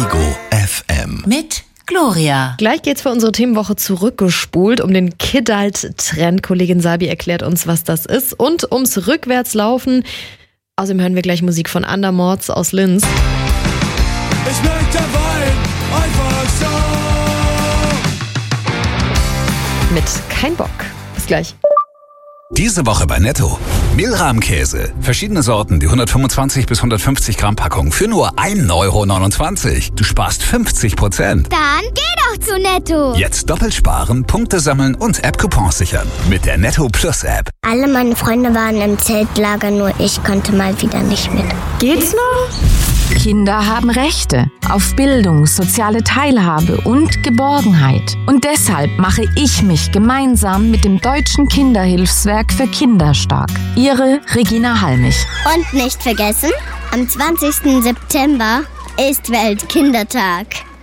Ego FM. Mit Gloria. Gleich geht's für unsere Themenwoche zurückgespult um den Kidult-Trend. Kollegin Sabi erklärt uns, was das ist. Und ums Rückwärtslaufen. Außerdem hören wir gleich Musik von Andermords aus Linz. Ich möchte Wein, einfach so. Mit Kein Bock. Bis gleich. Diese Woche bei Netto. Mehlrahmkäse. Verschiedene Sorten, die 125 bis 150 Gramm Packung für nur 1,29 €. Du sparst 50%. Dann geh doch zu Netto. Jetzt doppelt sparen, Punkte sammeln und App-Coupons sichern. Mit der Netto Plus App. Alle meine Freunde waren im Zeltlager, nur ich konnte mal wieder nicht mit. Geht's noch? Kinder haben Rechte auf Bildung, soziale Teilhabe und Geborgenheit. Und deshalb mache ich mich gemeinsam mit dem Deutschen Kinderhilfswerk für Kinder stark. Ihre Regina Halmich. Und nicht vergessen, am 20. September ist Weltkindertag.